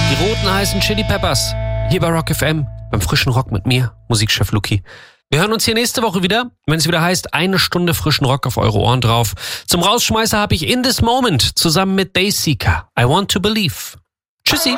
Die Roten heißen Chili Peppers. Hier bei Rock FM, beim frischen Rock mit mir, Musikchef Luki. Wir hören uns hier nächste Woche wieder, wenn es wieder heißt, 1 Stunde frischen Rock auf eure Ohren drauf. Zum Rausschmeißer habe ich In This Moment zusammen mit Dayseeker. I Want to Believe. Tschüssi.